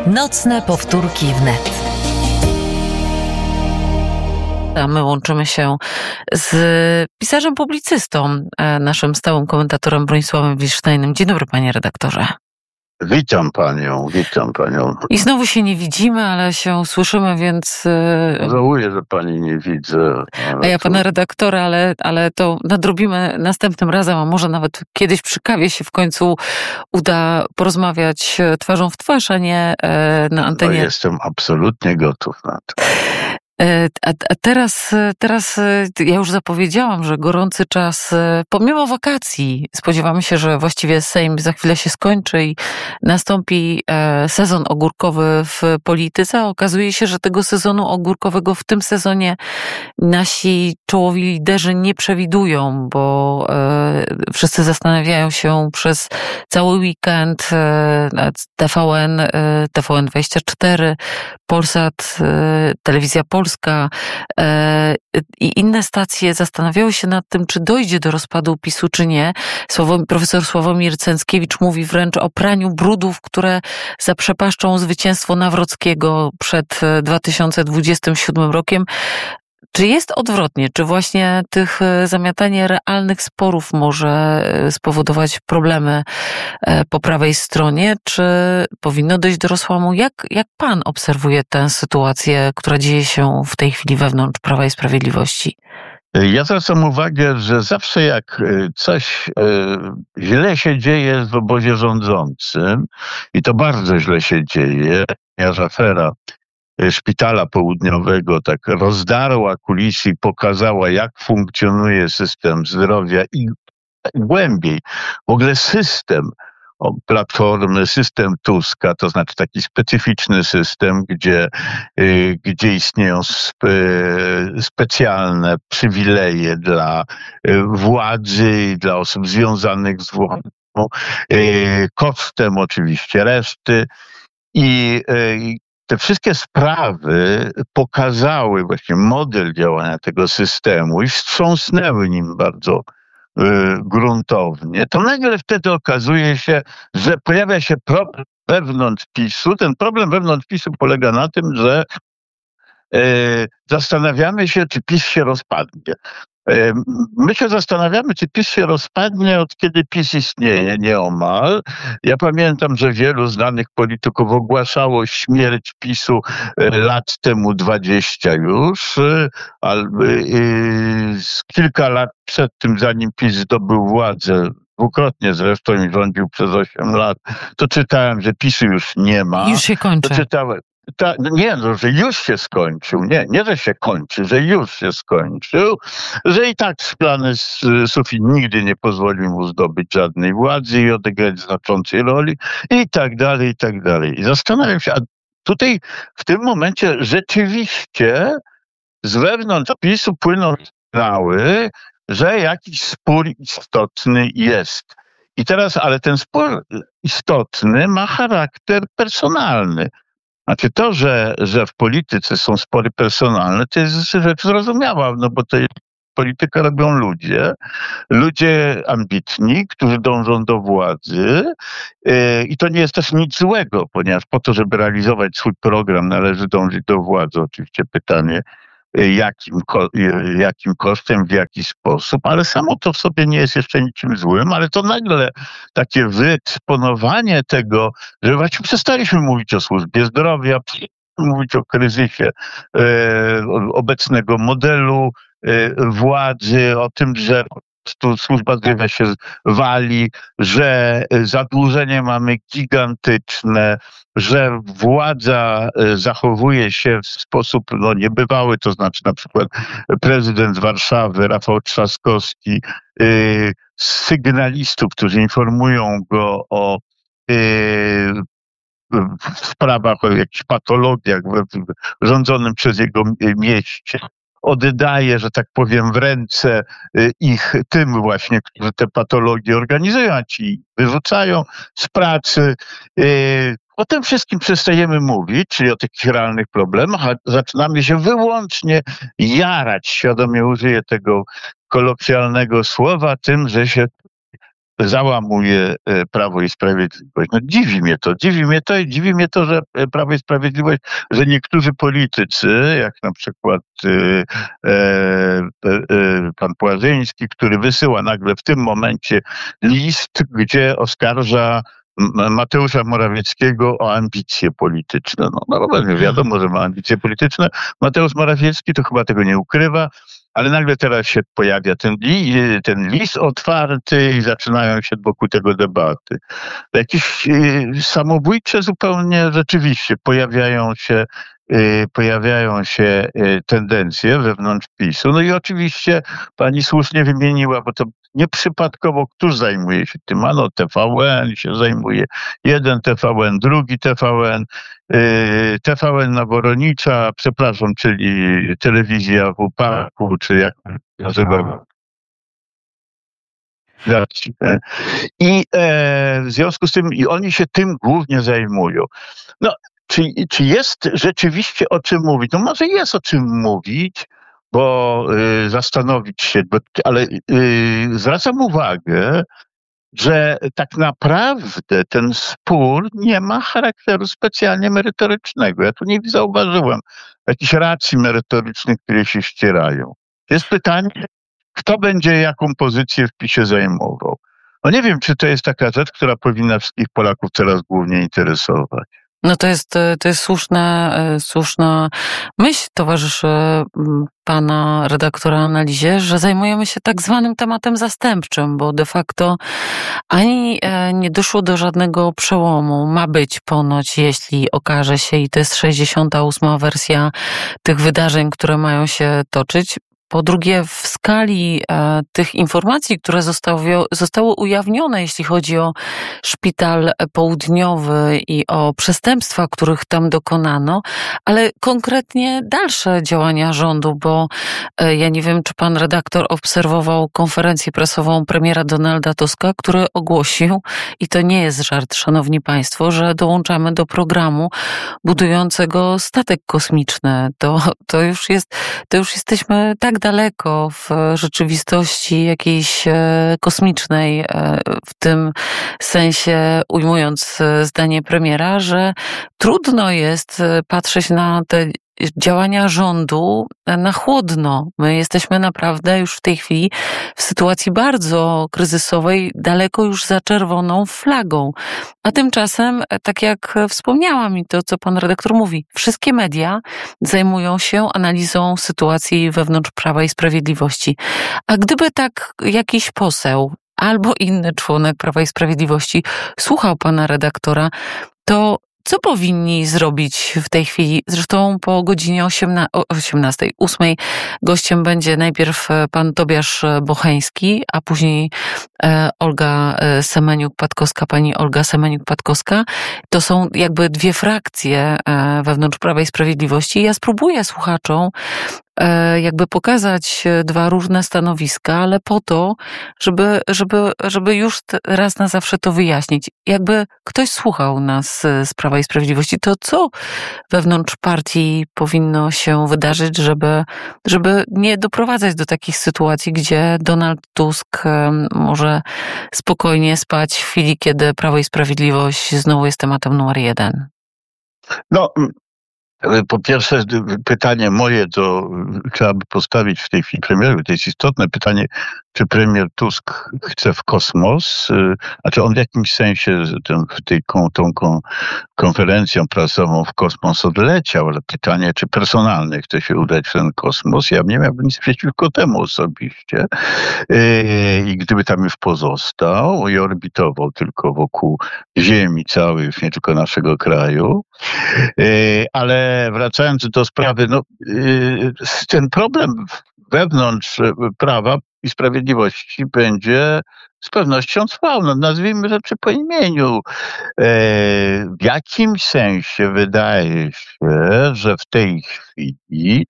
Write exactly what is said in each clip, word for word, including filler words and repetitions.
Nocne powtórki wnet. A my łączymy się z pisarzem, publicystą, naszym stałym komentatorem Bronisławem Wilsztajnem. Dzień dobry, panie redaktorze. Witam panią, witam panią. I znowu się nie widzimy, ale się słyszymy, więc... Żałuję, że pani nie widzę. A ja pana redaktora, ale, ale to nadrobimy następnym razem, a może nawet kiedyś przy kawie się w końcu uda porozmawiać twarzą w twarz, a nie na antenie. No, jestem absolutnie gotów na to. A, a teraz, teraz ja już zapowiedziałam, że gorący czas, pomimo wakacji, spodziewamy się, że właściwie Sejm za chwilę się skończy i nastąpi sezon ogórkowy w polityce. A okazuje się, że tego sezonu ogórkowego w tym sezonie nasi czołowi liderzy nie przewidują, bo wszyscy zastanawiają się przez cały weekend T V N, T V N dwadzieścia cztery, Polsat, Telewizja Polska i inne stacje zastanawiały się nad tym, czy dojdzie do rozpadu PiSu, czy nie. Sławom, profesor Sławomir Cęckiewicz mówi wręcz o praniu brudów, które zaprzepaszczą zwycięstwo Nawrockiego przed dwa tysiące dwudziestym siódmym rokiem. Czy jest odwrotnie? Czy właśnie tych zamiatanie realnych sporów może spowodować problemy po prawej stronie? Czy powinno dojść do rozłamu? Jak, jak pan obserwuje tę sytuację, która dzieje się w tej chwili wewnątrz Prawa i Sprawiedliwości? Ja zwracam uwagę, że zawsze jak coś źle się dzieje w obozie rządzącym, i to bardzo źle się dzieje, ponieważ afera Szpitala Południowego tak rozdarła kulisy i pokazała, jak funkcjonuje system zdrowia i głębiej w ogóle system Platformy, system Tuska, to znaczy taki specyficzny system, gdzie, gdzie istnieją spe, specjalne przywileje dla władzy i dla osób związanych z władzą, kosztem oczywiście reszty. I te wszystkie sprawy pokazały właśnie model działania tego systemu i wstrząsnęły nim bardzo y, gruntownie. To nagle wtedy okazuje się, że pojawia się problem wewnątrz PiSu. Ten problem wewnątrz PiSu polega na tym, że y, zastanawiamy się, czy PiS się rozpadnie. My się zastanawiamy, czy PiS się rozpadnie, od kiedy PiS istnieje nieomal. Ja pamiętam, że wielu znanych polityków ogłaszało śmierć PiSu lat temu dwadzieścia już, albo kilka lat przed tym, zanim PiS zdobył władzę, dwukrotnie zresztą i rządził przez osiem lat, to czytałem, że PiSu już nie ma. Już się kończy. To czytałem. Ta, nie, no, że już się skończył. Nie, nie, że się kończy, że już się skończył, że i tak szklany sufit nigdy nie pozwoli mu zdobyć żadnej władzy i odegrać znaczącej roli i tak dalej, i tak dalej. I zastanawiam się, a tutaj w tym momencie rzeczywiście z wewnątrz PiSu płyną sygnały, że jakiś spór istotny jest. I teraz, ale ten spór istotny ma charakter personalny. Znaczy to, że, że w polityce są spory personalne, to jest rzecz zrozumiała, no bo to jest, politykę robią ludzie, ludzie ambitni, którzy dążą do władzy yy, i to nie jest też nic złego, ponieważ po to, żeby realizować swój program, należy dążyć do władzy. Oczywiście pytanie, jakim, jakim kosztem, w jaki sposób, ale samo to w sobie nie jest jeszcze niczym złym, ale to nagle takie wyeksponowanie tego, że właśnie przestaliśmy mówić o służbie zdrowia, mówić o kryzysie e, obecnego modelu e, władzy, o tym, że tu służba zdrowia się wali, że zadłużenie mamy gigantyczne, że władza zachowuje się w sposób no, niebywały, to znaczy na przykład prezydent Warszawy, Rafał Trzaskowski, yy, sygnalistów, którzy informują go o yy, w sprawach, o jakichś patologiach w, w rządzonym przez jego mieście, oddaje, że tak powiem, w ręce ich tym właśnie, którzy te patologie organizują, a ci wyrzucają z pracy. O tym wszystkim przestajemy mówić, czyli o tych realnych problemach, a zaczynamy się wyłącznie jarać, świadomie użyję tego kolokwialnego słowa, tym, że się załamuje Prawo i Sprawiedliwość. No dziwi mnie to, dziwi mnie to i dziwi mnie to, że Prawo i Sprawiedliwość, że niektórzy politycy, jak na przykład e, e, pan Płażyński, który wysyła nagle w tym momencie list, gdzie oskarża Mateusza Morawieckiego o ambicje polityczne. No, no wiadomo, że ma ambicje polityczne. Mateusz Morawiecki to chyba tego nie ukrywa, ale nagle teraz się pojawia ten, li, ten list otwarty i zaczynają się wokół tego debaty. Jakieś samobójcze zupełnie rzeczywiście pojawiają się pojawiają się tendencje wewnątrz PiSu. No i oczywiście pani słusznie wymieniła, bo to nieprzypadkowo któż zajmuje się tym? Ano T V N się zajmuje. Jeden T V N, drugi T V N, T V N na Woronicza, przepraszam, czyli telewizja w Parku, czy jak nazywa. I e, w związku z tym i oni się tym głównie zajmują. No, czy, czy jest rzeczywiście o czym mówić? No może jest o czym mówić, bo y, zastanowić się, bo, ale y, zwracam uwagę, że tak naprawdę ten spór nie ma charakteru specjalnie merytorycznego. Ja tu nie zauważyłem jakichś racji merytorycznych, które się ścierają. Jest pytanie, kto będzie jaką pozycję w PiSie zajmował. No nie wiem, czy to jest taka rzecz, która powinna wszystkich Polaków coraz głównie interesować. No to jest, to jest słuszna, słuszna myśl towarzyszy pana redaktora analizie, że zajmujemy się tak zwanym tematem zastępczym, bo de facto ani nie doszło do żadnego przełomu. Ma być ponoć, jeśli okaże się, i to jest sześćdziesiąta ósma wersja tych wydarzeń, które mają się toczyć. Po drugie, w skali e, tych informacji, które zostały, zostały ujawnione, jeśli chodzi o Szpital Południowy i o przestępstwa, których tam dokonano, ale konkretnie dalsze działania rządu, bo e, ja nie wiem, czy pan redaktor obserwował konferencję prasową premiera Donalda Tuska, który ogłosił, i to nie jest żart, szanowni państwo, że dołączamy do programu budującego statek kosmiczny. To, to już jest, to już jesteśmy tak daleko w rzeczywistości jakiejś kosmicznej, w tym sensie ujmując zdanie premiera, że trudno jest patrzeć na te działania rządu na chłodno. My jesteśmy naprawdę już w tej chwili w sytuacji bardzo kryzysowej, daleko już za czerwoną flagą. A tymczasem, tak jak wspomniałam i to, co pan redaktor mówi, wszystkie media zajmują się analizą sytuacji wewnątrz Prawa i Sprawiedliwości. A gdyby tak jakiś poseł albo inny członek Prawa i Sprawiedliwości słuchał pana redaktora, to co powinni zrobić w tej chwili? Zresztą po godzinie osiemnastej, ósmej gościem będzie najpierw pan Tobiasz Bocheński, a później Olga Semeniuk-Patkowska, pani Olga Semeniuk-Patkowska. To są jakby dwie frakcje wewnątrz Prawa i Sprawiedliwości. Ja spróbuję słuchaczom jakby pokazać dwa różne stanowiska, ale po to, żeby, żeby, żeby już raz na zawsze to wyjaśnić. Jakby ktoś słuchał nas z Prawa i Sprawiedliwości, to co wewnątrz partii powinno się wydarzyć, żeby, żeby nie doprowadzać do takich sytuacji, gdzie Donald Tusk może spokojnie spać w chwili, kiedy Prawo i Sprawiedliwość znowu jest tematem numer jeden? No, po pierwsze, pytanie moje, to trzeba by postawić w tej chwili premierowi. To jest istotne pytanie, czy premier Tusk chce w kosmos, znaczy on w jakimś sensie tę, tej, tą, tą konferencją prasową w kosmos odleciał, ale pytanie, czy personalnie chce się udać w ten kosmos. Ja nie miałbym nic przeciwko temu osobiście. I gdyby tam już pozostał i orbitował tylko wokół Ziemi całej, już nie tylko naszego kraju. Ale wracając do sprawy, no, ten problem wewnątrz Prawa i Sprawiedliwości będzie z pewnością trwał. No, nazwijmy rzeczy po imieniu. W jakimś sensie wydaje się, że w tej chwili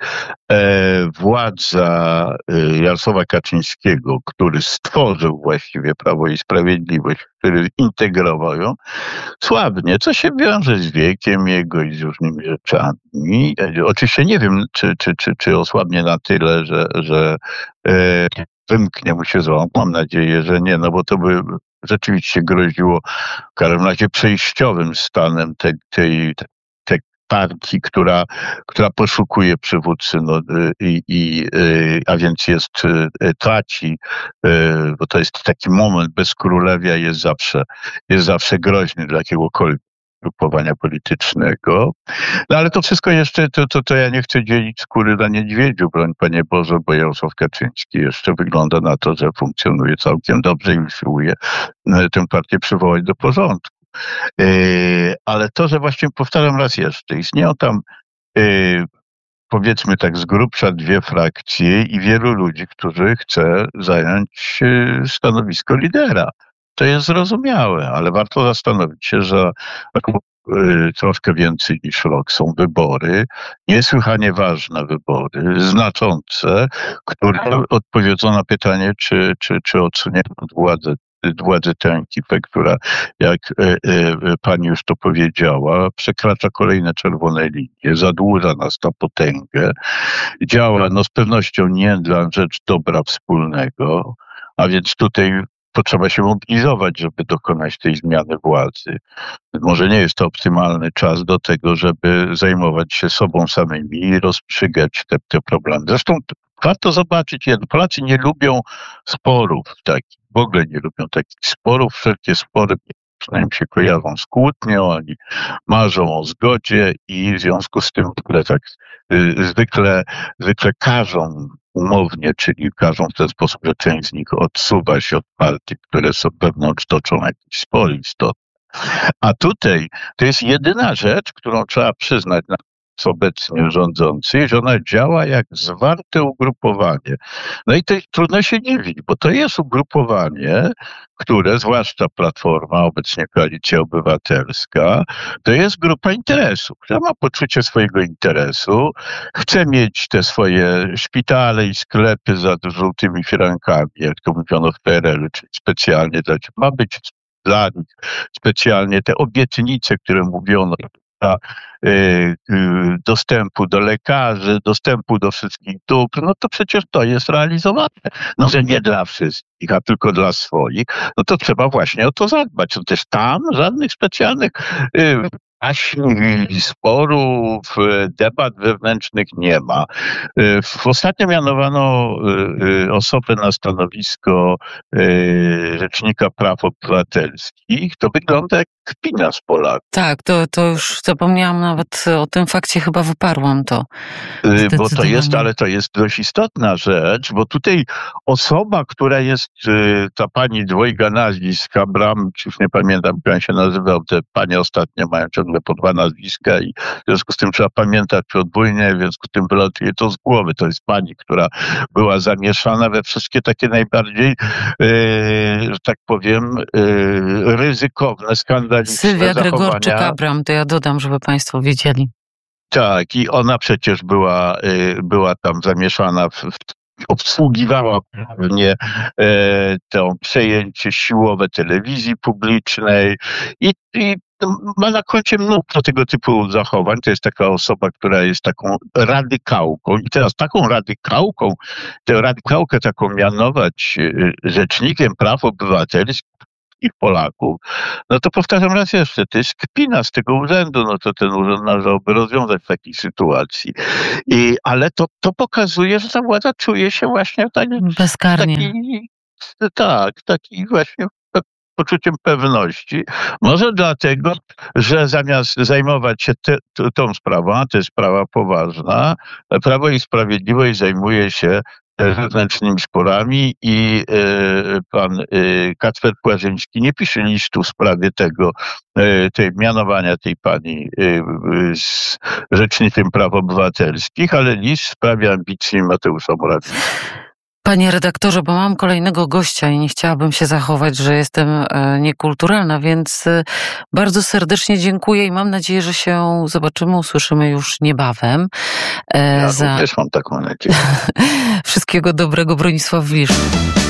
władza Jarosława Kaczyńskiego, który stworzył właściwie Prawo i Sprawiedliwość, który integrował ją, słabnie, co się wiąże z wiekiem jego i z różnymi rzeczami. Oczywiście nie wiem, czy, czy, czy, czy osłabnie na tyle, że, że wymknie mu się z rąk. Mam nadzieję, że nie, no bo to by rzeczywiście groziło w każdym razie przejściowym stanem tej, tej, tej partii, która, która poszukuje przywódcy, no, i, i, a więc jest, traci, bo to jest taki moment bez królewia, jest zawsze, jest zawsze groźny dla jakiegokolwiek grupowania politycznego. No ale to wszystko jeszcze, to, to, to ja nie chcę dzielić skóry na niedźwiedziu, broń Panie Boże, bo Jarosław Kaczyński jeszcze wygląda na to, że funkcjonuje całkiem dobrze i usiłuje tę partię przywołać do porządku. Yy, ale to, że właśnie powtarzam raz jeszcze, istnieją tam yy, powiedzmy tak z grubsza dwie frakcje i wielu ludzi, którzy chce zająć yy, stanowisko lidera. To jest zrozumiałe, ale warto zastanowić się, że yy, troszkę więcej niż rok są wybory, niesłychanie ważne wybory, znaczące, które odpowiedzą na pytanie, czy, czy, czy odsuniemy od władzy władzy tę ekipę, która, jak e, e, pani już to powiedziała, przekracza kolejne czerwone linie, zadłuża nas na potęgę, działa no z pewnością nie dla rzecz dobra wspólnego, a więc tutaj potrzeba się mobilizować, żeby dokonać tej zmiany władzy. Może nie jest to optymalny czas do tego, żeby zajmować się sobą samymi i rozstrzygać te, te problemy. Zresztą warto zobaczyć jedno. Polacy nie lubią sporów takich. W ogóle nie lubią takich sporów. Wszelkie spory przynajmniej się kojarzą z kłótnią, oni marzą o zgodzie i w związku z tym w ogóle tak y, zwykle, zwykle każą umownie, czyli każą w ten sposób, że część z nich odsuwa się od partii, które są wewnątrz toczą jakieś spory istotne. A tutaj to jest jedyna rzecz, którą trzeba przyznać na obecnie rządzący, że ona działa jak zwarte ugrupowanie. No i to trudno się dziwić, bo to jest ugrupowanie, które, zwłaszcza Platforma, obecnie Koalicja Obywatelska, to jest grupa interesu, która ma poczucie swojego interesu, chce mieć te swoje szpitale i sklepy za żółtymi firankami, jak to mówiono w P R L u, czyli specjalnie dla, ma być dla nich specjalnie te obietnice, które mówiono, dla y, y, dostępu do lekarzy, dostępu do wszystkich dóbr, no to przecież to jest realizowane. No, że nie dla wszystkich, a tylko dla swoich, no to trzeba właśnie o to zadbać. No też tam żadnych specjalnych y, sporów, debat wewnętrznych nie ma. Ostatnio mianowano osobę na stanowisko Rzecznika Praw Obywatelskich. To wygląda jak kpina z Polaków. Tak, to, to już zapomniałam nawet o tym fakcie, chyba wyparłam to. Bo to jest, ale to jest dość istotna rzecz, bo tutaj osoba, która jest, ta pani dwojga nazwisk, Abram, już nie pamiętam, jak on się nazywał, te panie ostatnio mają ciągle po dwa nazwiska i w związku z tym trzeba pamiętać podwójnie, w związku z tym wylatuje to z głowy. To jest pani, która była zamieszana we wszystkie takie najbardziej, yy, że tak powiem, yy, ryzykowne, skandaliczne Sylwia zachowania. Gregorczyk-Abram, to ja dodam, żeby państwo wiedzieli. Tak, i ona przecież była, yy, była tam zamieszana w, w obsługiwała pewnie e, to przejęcie siłowe telewizji publicznej i, i ma na koncie mnóstwo tego typu zachowań. To jest taka osoba, która jest taką radykałką i teraz taką radykałką, tę radykałkę taką mianować rzecznikiem praw obywatelskich i Polaków, no to powtarzam raz jeszcze, to jest kpina z tego urzędu, no to ten urząd należałoby rozwiązać w takiej sytuacji. I, ale to, to pokazuje, że ta władza czuje się właśnie tak, bezkarnie. Taki, tak, taki właśnie poczuciem pewności. Może dlatego, że zamiast zajmować się te, t, tą sprawą, a to jest sprawa poważna, Prawo i Sprawiedliwość zajmuje się wewnętrznymi sporami i y, pan y, Kacper Płażyński nie pisze listu w sprawie tego, y, tej mianowania tej pani y, y, z Rzecznikiem Praw Obywatelskich, ale list w sprawie ambicji Mateusza Morawieckiego. Panie redaktorze, bo mam kolejnego gościa i nie chciałabym się zachować, że jestem niekulturalna, więc bardzo serdecznie dziękuję i mam nadzieję, że się zobaczymy, usłyszymy już niebawem. Ja za... również mam taką nadzieję. Wszystkiego dobrego, Bronisław Wilż.